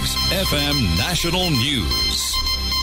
6 FM National News.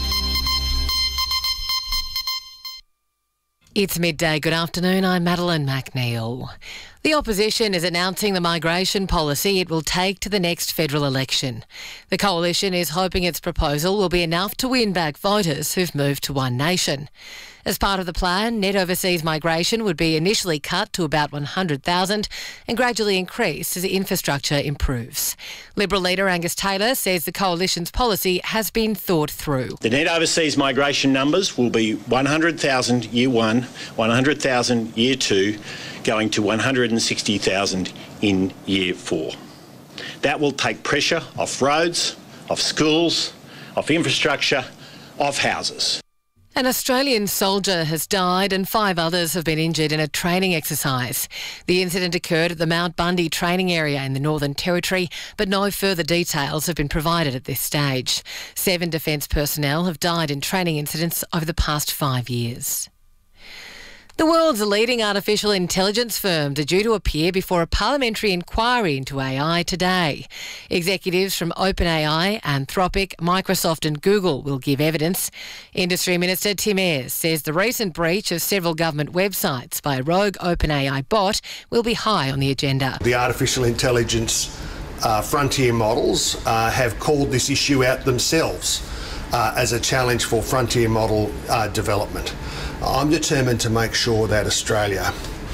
It's midday. Good afternoon. I'm Madeline McNeil. The opposition is announcing the migration policy it will take to the next federal election. The coalition is hoping its proposal will be enough to win back voters who've moved to One Nation. As part of the plan, net overseas migration would be initially cut to about 100,000 and gradually increase as the infrastructure improves. Liberal leader Angus Taylor says the coalition's policy has been thought through. The net overseas migration numbers will be 100,000 year one, 100,000 year two, going to 160,000 in year four. That will take pressure off roads, off schools, off infrastructure, off houses. An Australian soldier has died and 5 others have been injured in a training exercise. The incident occurred at the Mount Bundy training area in the Northern Territory, but no further details have been provided at this stage. 7 defence personnel have died in training incidents over the past 5 years. The world's leading artificial intelligence firms are due to appear before a parliamentary inquiry into AI today. Executives from OpenAI, Anthropic, Microsoft and Google will give evidence. Industry Minister Tim Ayres says the recent breach of several government websites by a rogue OpenAI bot will be high on the agenda. The artificial intelligence frontier models have called this issue out themselves as a challenge for frontier model development. I'm determined to make sure that Australia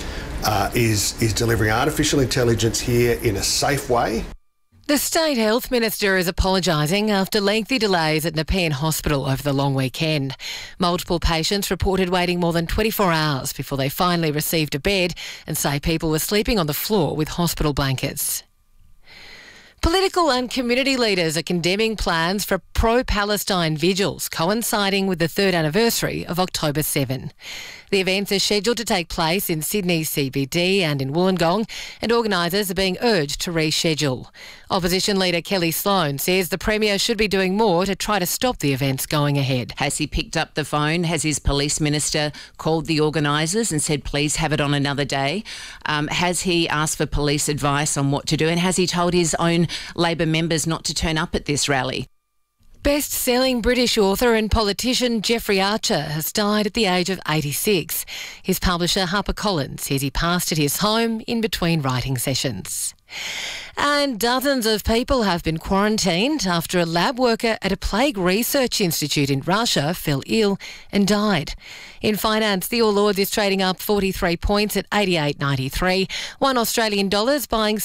is delivering artificial intelligence here in a safe way. The State Health Minister is apologising after lengthy delays at Nepean Hospital over the long weekend. Multiple patients reported waiting more than 24 hours before they finally received a bed and say people were sleeping on the floor with hospital blankets. Political and community leaders are condemning plans for pro-Palestine vigils coinciding with the 3rd anniversary of October 7. The events are scheduled to take place in Sydney CBD and in Wollongong, and organisers are being urged to reschedule. Opposition leader Kelly Sloan says the Premier should be doing more to try to stop the events going ahead. Has he picked up the phone? Has his police minister called the organisers and said, please have it on another day? Has he asked for police advice on what to do? And has he told his own Labor members not to turn up at this rally? Best-selling British author and politician Jeffrey Archer has died at the age of 86. His publisher HarperCollins says he passed at his home in between writing sessions. And dozens of people have been quarantined after a lab worker at a plague research institute in Russia fell ill and died. In finance, the All Ords is trading up 43 points at 88.93. $1 buying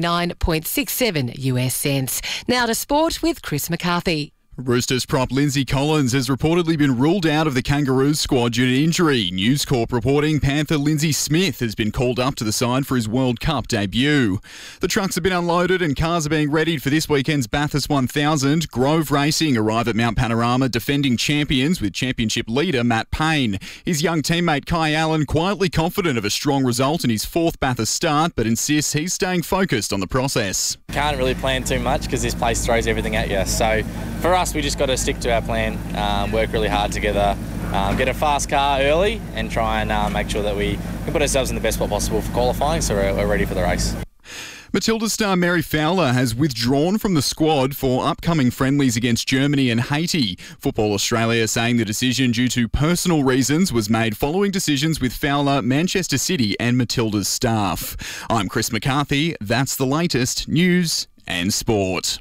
69.67 US cents. Now to sport with Chris McCarthy. Roosters prop Lindsay Collins has reportedly been ruled out of the Kangaroos squad due to injury. News Corp reporting Panther Lindsay Smith has been called up to the side for his World Cup debut. The trucks have been unloaded and cars are being readied for this weekend's Bathurst 1000. Grove Racing arrive at Mount Panorama defending champions with championship leader Matt Payne. His young teammate Kai Allen quietly confident of a strong result in his 4th Bathurst start, but insists he's staying focused on the process. Can't really plan too much because this place throws everything at you. So for us, we just got to stick to our plan, work really hard together, get a fast car early and try and make sure that we can put ourselves in the best spot possible for qualifying so we're ready for the race. Matilda star Mary Fowler has withdrawn from the squad for upcoming friendlies against Germany and Haiti. Football Australia saying the decision due to personal reasons was made following decisions with Fowler, Manchester City and Matilda's staff. I'm Chris McCarthy. That's the latest news and sport.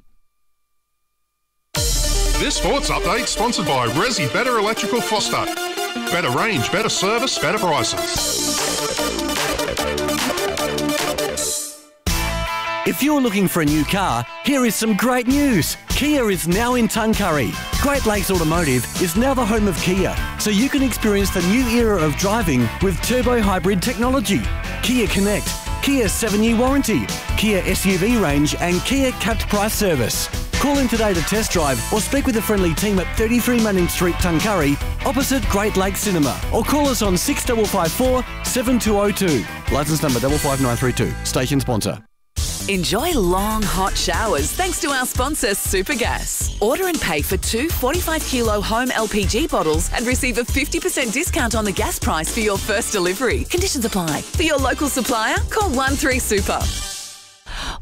This sports update sponsored by Resi Better Electrical Foster. Better range, better service, better prices. If you're looking for a new car, here is some great news. Kia is now in Tuncurry. Great Lakes Automotive is now the home of Kia, so you can experience the new era of driving with turbo hybrid technology. Kia Connect, Kia 7-year warranty, Kia SUV range and Kia capped price service. Call in today to test drive or speak with a friendly team at 33 Manning Street, Tuncurry, opposite Great Lakes Cinema, or call us on 6554 7202. Licence number 55932. Station sponsor. Enjoy long, hot showers thanks to our sponsor, Supergas. Order and pay for 2 45-kilo home LPG bottles and receive a 50% discount on the gas price for your first delivery. Conditions apply. For your local supplier, call 13 Super.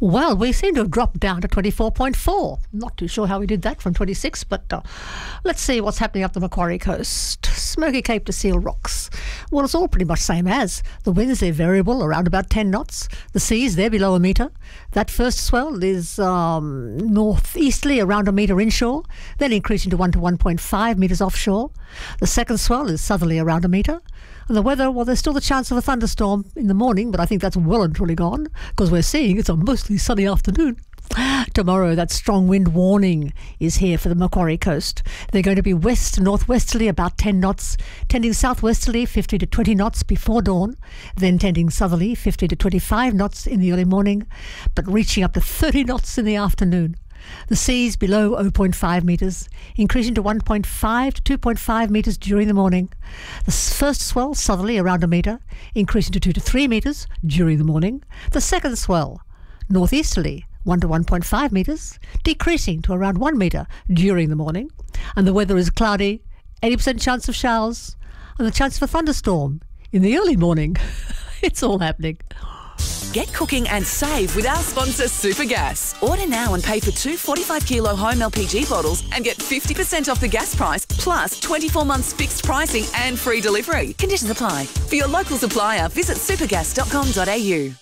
Well, we seem to have dropped down to 24.4. Not too sure how we did that from 26, but let's see what's happening up the Macquarie Coast. Smoky Cape to Seal Rocks. Well, it's all pretty much same as. The winds, they're variable, around about 10 knots. The seas, they're below a metre. That first swell is northeasterly, around a metre inshore, then increasing to 1 to 1.5 metres offshore. The second swell is southerly, around a metre. And the weather, well, there's still the chance of a thunderstorm in the morning, but I think that's well and truly gone because we're seeing it's a mostly sunny afternoon. Tomorrow, that strong wind warning is here for the Macquarie Coast. They're going to be west to northwesterly, about 10 knots, tending southwesterly, 50 to 20 knots before dawn, then tending southerly, 50 to 25 knots in the early morning, but reaching up to 30 knots in the afternoon. The seas below 0.5 metres, increasing to 1.5 to 2.5 metres during the morning. The first swell southerly around a metre, increasing to 2 to 3 metres during the morning. The second swell northeasterly 1 to 1.5 metres, decreasing to around 1 metre during the morning. And the weather is cloudy, 80% chance of showers, and the chance of a thunderstorm in the early morning. It's all happening. Get cooking and save with our sponsor Supergas. Order now and pay for 2 45-kilo home LPG bottles and get 50% off the gas price, plus 24 months fixed pricing and free delivery. Conditions apply. For your local supplier, visit supergas.com.au.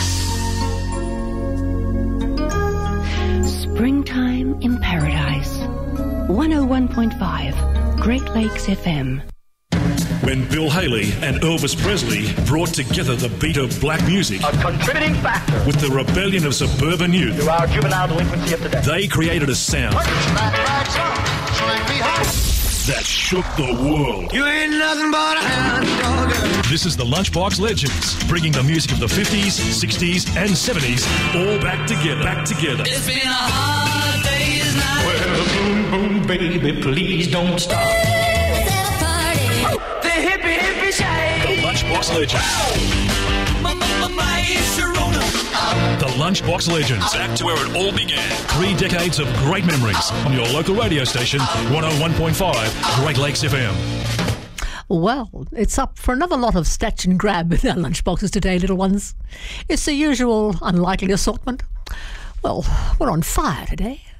Springtime in Paradise. 101.5 Great Lakes FM. When Bill Haley and Elvis Presley brought together the beat of black music, a contributing factor, with the rebellion of suburban youth, to our juvenile delinquency of today, they created a sound that shook the world. You ain't nothing but a hound dog. This is the Lunchbox Legends, bringing the music of the 50s, 60s, and 70s all back together. It's been a hard day's night. Well, boom, boom, baby, please don't stop. The hippie shake. The Lunchbox Legends. The Lunchbox Legends. Back to where it all began. 3 decades of great memories on your local radio station, 101.5 Great Lakes FM. Well, it's up for another lot of snatch and grab in our lunchboxes today, little ones. It's the usual unlikely assortment. Well, we're on fire today.